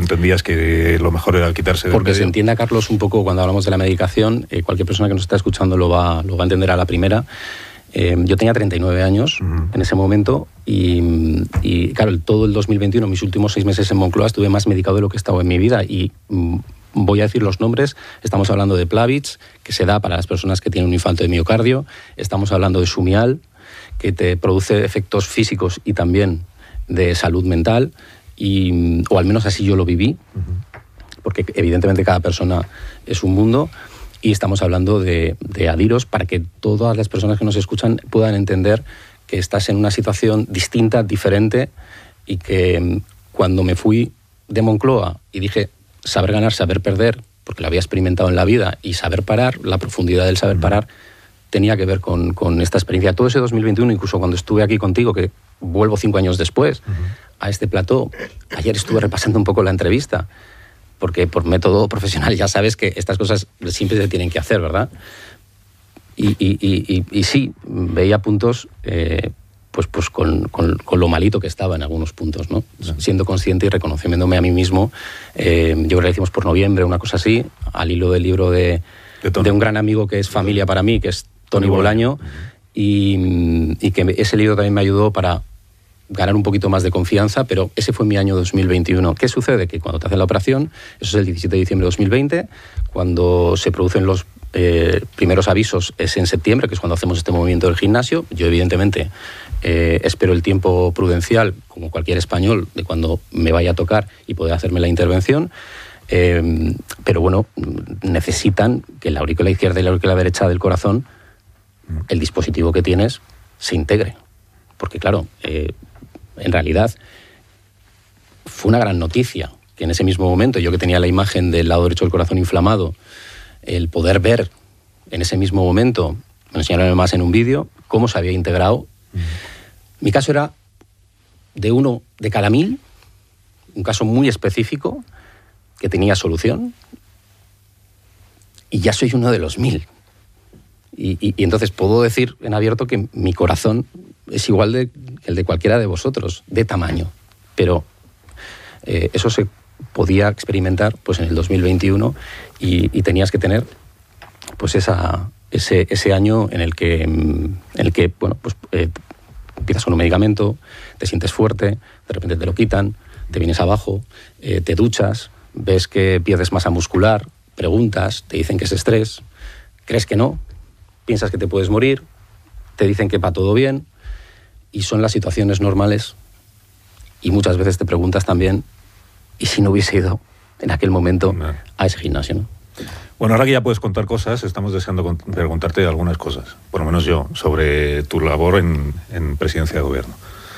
entendías que lo mejor era quitarse del Porque medio. se entienda, Carlos, un poco cuando hablamos de la medicación, cualquier persona que nos está escuchando lo va a entender a la primera. Yo tenía 39 años en ese momento y claro, todo el 2021, mis últimos 6 meses en Moncloa, estuve más medicado de lo que he estado en mi vida y voy a decir los nombres. Estamos hablando de Plavix, que se da para las personas que tienen un infarto de miocardio. Estamos hablando de Sumial, que te produce efectos físicos y también de salud mental, o al menos así yo lo viví, porque evidentemente cada persona es un mundo. Y estamos hablando de Adiros para que todas las personas que nos escuchan puedan entender que estás en una situación distinta, diferente, y que cuando me fui de Moncloa y dije saber ganar, saber perder, porque lo había experimentado en la vida, y saber parar, la profundidad del saber parar, tenía que ver con esta experiencia. Todo ese 2021, incluso cuando estuve aquí contigo, que vuelvo 5 años después, a este plató, ayer estuve repasando un poco la entrevista, porque por método profesional ya sabes que estas cosas siempre se tienen que hacer, ¿verdad? Y sí, veía puntos pues con lo malito que estaba en algunos puntos, ¿no? Siendo consciente y reconociéndome a mí mismo. Yo creo que lo hicimos por noviembre, una cosa así, al hilo del libro de un gran amigo que es familia para mí, que es Toni Bolaño, y que ese libro también me ayudó para ganar un poquito más de confianza, pero ese fue mi año 2021. ¿Qué sucede? Que cuando te hacen la operación, eso es el 17 de diciembre de 2020, cuando se producen los primeros avisos es en septiembre, que es cuando hacemos este movimiento del gimnasio. Yo, evidentemente, espero el tiempo prudencial, como cualquier español, de cuando me vaya a tocar y poder hacerme la intervención. Pero bueno, necesitan que la aurícula izquierda y la aurícula derecha del corazón, el dispositivo que tienes, se integre. Porque claro, en realidad fue una gran noticia que en ese mismo momento, yo que tenía la imagen del lado derecho del corazón inflamado, el poder ver en ese mismo momento, me enseñaron más en un vídeo, cómo se había integrado. Mi caso era de 1 de cada 1000, un caso muy específico que tenía solución, y ya soy uno de los 1000. Y entonces puedo decir en abierto que mi corazón es igual que el de cualquiera de vosotros, de tamaño. Pero eso se podía experimentar pues en el 2021 y tenías que tener pues ese año en el que bueno, pues, empiezas con un medicamento, te sientes fuerte, de repente te lo quitan, te vienes abajo, te duchas, ves que pierdes masa muscular, preguntas, te dicen que es estrés, crees que no, piensas que te puedes morir, te dicen que va todo bien, y son las situaciones normales, y muchas veces te preguntas también, ¿y si no hubiese ido en aquel momento a ese gimnasio, ¿no? Bueno, ahora que ya puedes contar cosas, estamos deseando preguntarte algunas cosas, por lo menos yo, sobre tu labor en presidencia de gobierno.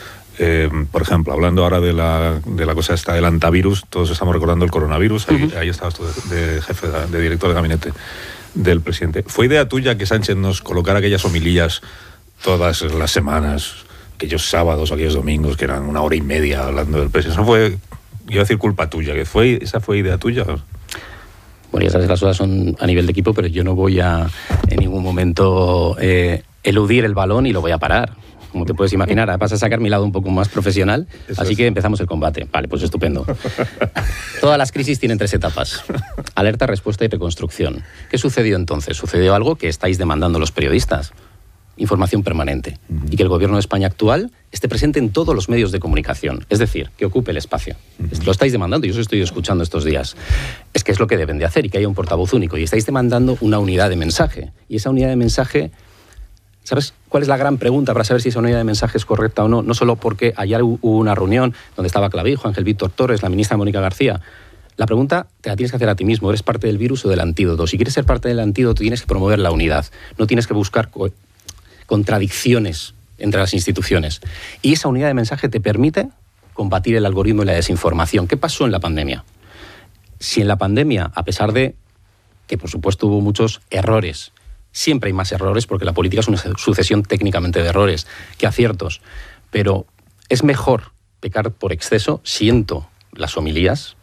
Por ejemplo, hablando ahora de la cosa esta del antivirus, todos estamos recordando el coronavirus, ahí estabas tú de jefe, de director de gabinete del presidente. ¿Fue idea tuya que Sánchez nos colocara aquellas homilías todas las semanas, aquellos sábados, aquellos domingos, que eran 1 hora y media hablando del presidente? Eso fue, iba a decir, culpa tuya, ¿esa fue idea tuya? Bueno, ya sabes, las cosas son a nivel de equipo, pero yo no voy a en ningún momento eludir el balón y lo voy a parar. Como te puedes imaginar, vas a sacar mi lado un poco más profesional, así que empezamos el combate. Vale, pues estupendo. Todas las crisis tienen 3 etapas: alerta, respuesta y reconstrucción. ¿Qué sucedió entonces? Sucedió algo que estáis demandando los periodistas: información permanente. Y que el gobierno de España actual esté presente en todos los medios de comunicación. Es decir, que ocupe el espacio. Lo estáis demandando, yo os estoy escuchando estos días. Es que es lo que deben de hacer, y que haya un portavoz único. Y estáis demandando una unidad de mensaje. Y esa unidad de mensaje, ¿sabes cuál es la gran pregunta para saber si esa unidad de mensaje es correcta o no? No solo porque ayer hubo una reunión donde estaba Clavijo, Ángel Víctor Torres, la ministra Mónica García. La pregunta te la tienes que hacer a ti mismo. ¿Eres parte del virus o del antídoto? Si quieres ser parte del antídoto, tienes que promover la unidad. No tienes que buscar contradicciones entre las instituciones. Y esa unidad de mensaje te permite combatir el algoritmo y la desinformación. ¿Qué pasó en la pandemia? Si en la pandemia, a pesar de que por supuesto hubo muchos errores, siempre hay más errores porque la política es una sucesión técnicamente de errores que aciertos, pero es mejor pecar por exceso, siento las homilías,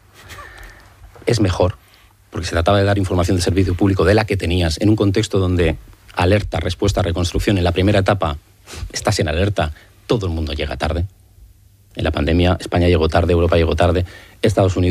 es mejor, porque se trataba de dar información de servicio público de la que tenías en un contexto donde alerta, respuesta, reconstrucción, en la primera etapa estás en alerta, todo el mundo llega tarde. En la pandemia España llegó tarde, Europa llegó tarde, Estados Unidos